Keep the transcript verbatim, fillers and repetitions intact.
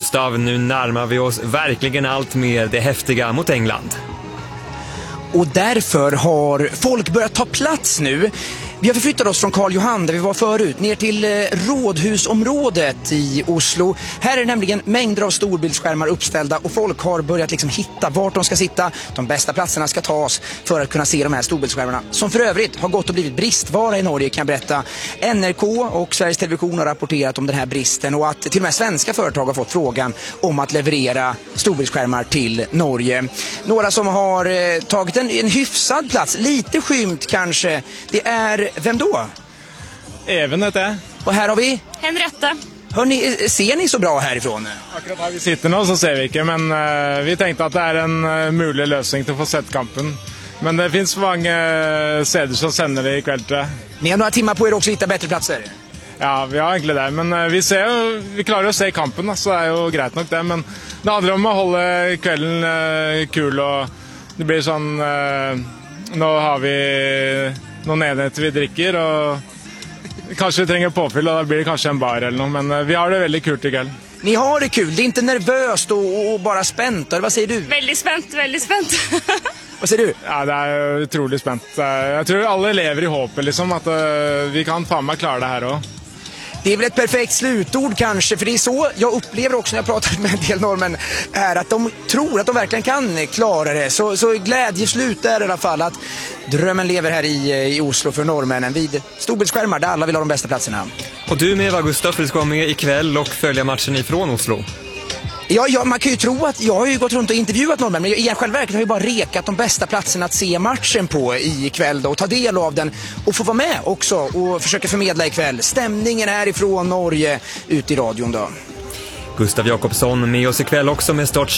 Gustav, nu närmar vi oss verkligen allt mer det häftiga mot England. Och därför har folk börjat ta plats nu. Vi har förflyttat oss från Karl Johan där vi var förut ner till Rådhusområdet i Oslo. Här är det nämligen mängder av storbildsskärmar uppställda och folk har börjat liksom hitta vart de ska sitta. De bästa platserna ska tas för att kunna se de här storbildsskärmarna som för övrigt har gått och blivit bristvara i Norge, kan jag berätta. N R K och Sveriges Television har rapporterat om den här bristen och att till och med svenska företag har fått frågan om att leverera storbildsskärmar till Norge. Några som har eh, tagit en, en hyfsad plats, lite skymt kanske, det är vem då? Even heter jag. Och här har vi? Henrietta. Hörrni, ser ni så bra härifrån? Akkurat här vi sitter nu så ser vi inte, men uh, vi tänkte att det är en uh, mulig lösning till att få sett kampen. Men det finns många uh, steder som sänder det ikväll, tror jag. Ni har några timmar på er också att hitta bättre platser? Ja, vi har egentligen det, men uh, vi ser vi klarar att se kampen, så det är ju grejt nog det, men det handlar om att hålla kvällen uh, kul och det blir sån uh, nu har vi någon enheter vi dricker och kanske vi tränger påfyll och då blir det kanske en bar eller något, men vi har det väldigt kul ikväll. Ni har det kul, det är inte nervöst och, och bara spänt, eller vad säger du? Väldigt spänt, väldigt spänt. Vad säger du? Ja, det är otroligt spänt. Jag tror alla lever i hoppet liksom att uh, vi kan fan med klara det här också. Det är väl ett perfekt slutord kanske, för det är så jag upplever också när jag pratar med en del norrmän är att de tror att de verkligen kan klara det. Så, så glädjeslut är i alla fall att drömmen lever här i, i Oslo för norrmännen vid storbildsskärmar där alla vill ha de bästa platserna. Och du med, va, Gustav, för du ska vara med ikväll och följa matchen ifrån Oslo. Ja, ja, man kan ju tro att jag har ju gått runt och intervjuat norrmän, men i själva verket har jag bara rekat de bästa platserna att se matchen på ikväll då, och ta del av den och få vara med också och försöka förmedla ikväll stämningen här ifrån Norge ut i radion då. Gustav Jakobsson med oss ikväll också med start